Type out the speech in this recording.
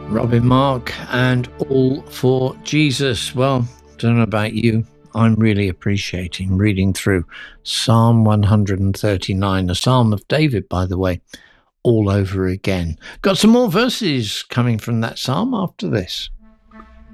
Robin Mark and All for Jesus. Well, don't know about you. I'm really appreciating reading through Psalm 139, a Psalm of David, by the way, all over again. Got some more verses coming from that Psalm after this.